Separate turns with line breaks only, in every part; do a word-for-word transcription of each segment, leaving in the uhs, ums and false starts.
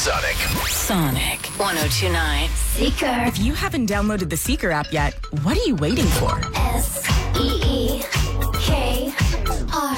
Sonic.
Sonic one oh two point nine.
Seeker.
If you haven't downloaded the Seeker app yet, what are you waiting for?
S E E K R.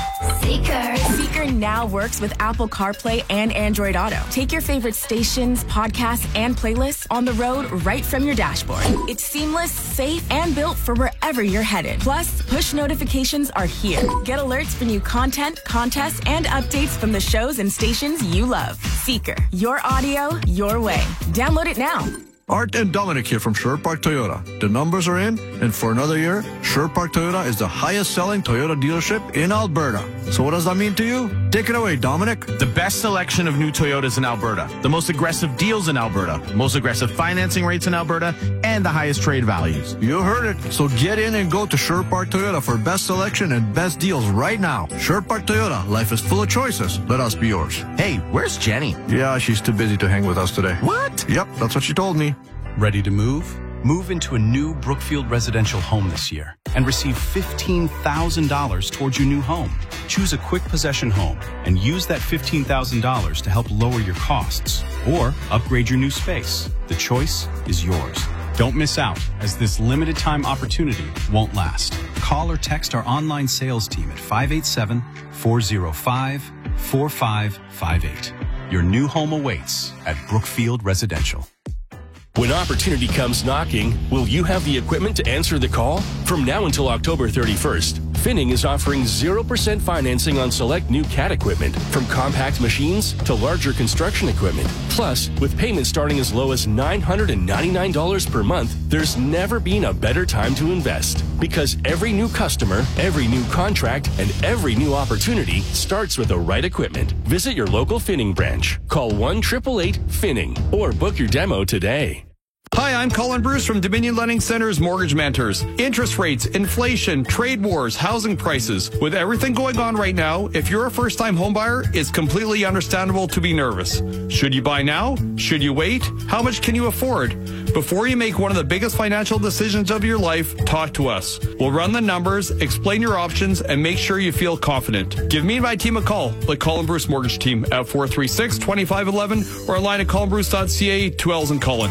Seeker.
Seeker now works with Apple CarPlay and Android Auto. Take your favorite stations, podcasts, and playlists on the road right from your dashboard. It's seamless, safe, and built for wherever you're headed. Plus, push notifications are here. Get alerts for new content, contests, and updates from the shows and stations you love. Seeker. Your audio, your way. Download it now.
Art and Dominic here from Sherwood Park Toyota. The numbers are in, and for another year, Sherwood Park Toyota is the highest-selling Toyota dealership in Alberta. So what does that mean to you? Take it away, Dominic.
The best selection of new Toyotas in Alberta, the most aggressive deals in Alberta, most aggressive financing rates in Alberta, and the highest trade values.
You heard it. So get in and go to Sherwood Park Toyota for best selection and best deals right now. Sherwood Park Toyota. Life is full of choices. Let us be yours.
Hey, where's Jenny?
Yeah, she's too busy to hang with us today.
What?
Yep, that's what she told me.
Ready to move? Move into a new Brookfield residential home this year and receive fifteen thousand dollars towards your new home. Choose a quick possession home and use that fifteen thousand dollars to help lower your costs or upgrade your new space. The choice is yours. Don't miss out, as this limited time opportunity won't last. Call or text our online sales team at five eight seven, four oh five, four five five eight. Your new home awaits at Brookfield Residential.
When opportunity comes knocking, will you have the equipment to answer the call? From now until October thirty-first, Finning is offering zero percent financing on select new C A T equipment, from compact machines to larger construction equipment. Plus, with payments starting as low as nine hundred ninety-nine dollars per month, there's never been a better time to invest. Because every new customer, every new contract, and every new opportunity starts with the right equipment. Visit your local Finning branch. Call one eight eight eight Finning or book your demo today.
Hi, I'm Colin Bruce from Dominion Lending Center's Mortgage Mentors. Interest rates, inflation, trade wars, housing prices. With everything going on right now, if you're a first-time homebuyer, it's completely understandable to be nervous. Should you buy now? Should you wait? How much can you afford? Before you make one of the biggest financial decisions of your life, talk to us. We'll run the numbers, explain your options, and make sure you feel confident. Give me and my team a call, the Colin Bruce Mortgage Team, at four three six, two five one one or online at colin bruce dot c a, two L's in Colin.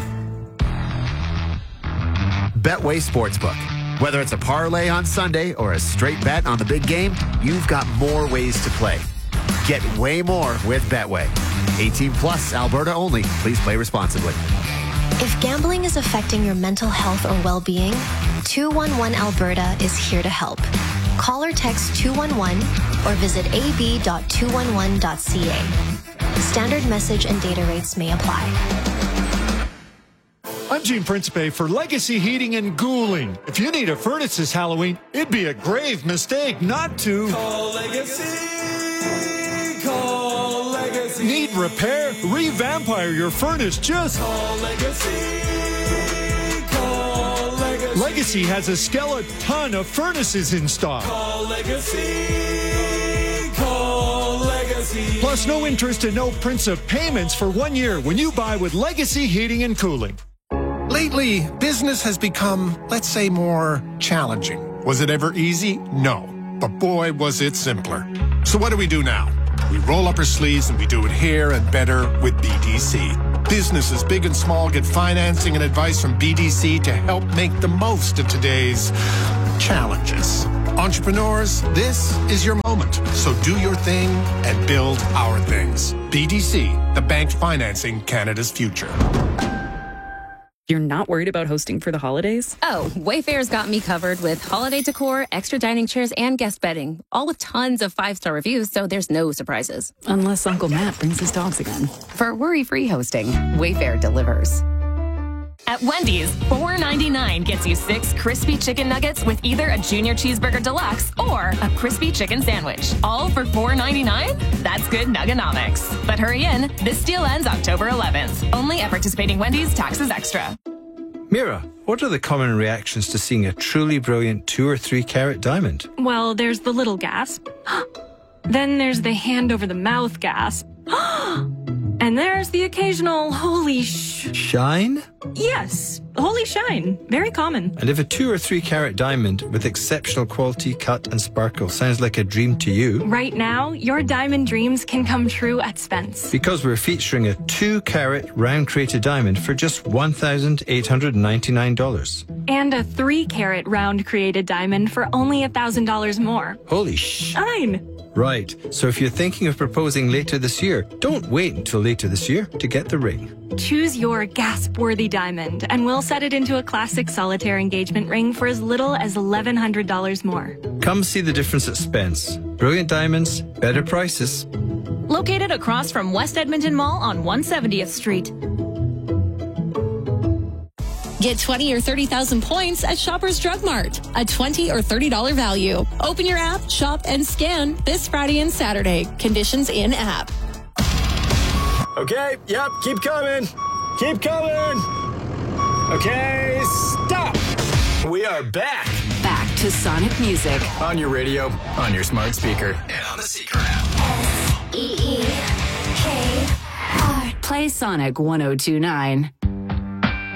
Betway Sportsbook. Whether it's a parlay on Sunday or a straight bet on the big game, you've got more ways to play. Get way more with Betway. eighteen plus, Alberta only. Please play responsibly.
If gambling is affecting your mental health or well-being, two one one Alberta is here to help. Call or text two one one or visit a b dot two one one dot c a. Standard message and data rates may apply.
I'm Gene Principe for Legacy Heating and Cooling. If you need a furnace this Halloween, it'd be a grave mistake not to
call Legacy. Call Legacy.
Need repair? Revampire your furnace. Just
call Legacy. Call Legacy.
Legacy has a skeleton of furnaces in stock.
Call Legacy. Call Legacy.
Plus, no interest and no principal payments for one year when you buy with Legacy Heating and Cooling.
Lately, business has become, let's say, more challenging. Was it ever easy? No. But boy, was it simpler. So what do we do now? We roll up our sleeves and we do it here and better with B D C. Businesses big and small get financing and advice from B D C to help make the most of today's challenges. Entrepreneurs, this is your moment. So do your thing and build our things. B D C, the bank financing Canada's future.
You're not worried about hosting for the holidays?
Oh, Wayfair's got me covered with holiday decor, extra dining chairs, and guest bedding, all with tons of five-star reviews, so there's no surprises.
Unless Uncle Matt brings his dogs again.
For worry-free hosting, Wayfair delivers.
At Wendy's, four ninety-nine gets you six crispy chicken nuggets with either a Junior Cheeseburger Deluxe or a crispy chicken sandwich. All for four ninety-nine? That's good nuggonomics. But hurry in, this deal ends October eleventh. Only at participating Wendy's, taxes extra.
Mira, what are the common reactions to seeing a truly brilliant two or three carat diamond?
Well, there's the little gasp. Then there's the hand over the mouth gasp. And there's the occasional holy sh...
Shine?
Yes, holy shine. Very common.
And if a two or three carat diamond with exceptional quality, cut and sparkle sounds like a dream to you,
Right now, your diamond dreams can come true at Spence.
because we're featuring a two carat round crated diamond for just one thousand eight hundred ninety-nine dollars.
And a three carat round created diamond for only one thousand dollars more.
Holy sh...
Shine!
Right, so if you're thinking of proposing later this year, don't wait until later this year to get the ring.
Choose your gasp-worthy diamond, and we'll set it into a classic solitaire engagement ring for as little as eleven hundred dollars more.
Come see the difference at Spence. Brilliant diamonds, better prices.
Located across from West Edmonton Mall on one hundred seventieth Street. Get twenty or thirty thousand points at Shoppers Drug Mart. A twenty or thirty dollars value. Open your app, shop, and scan this Friday and Saturday. Conditions in app.
Okay, yep, keep coming. Keep coming. Okay, stop. We are back.
Back to Sonic Music.
On your radio, on your smart speaker, and on the Seeker app.
E E K R.
Play Sonic one oh two nine.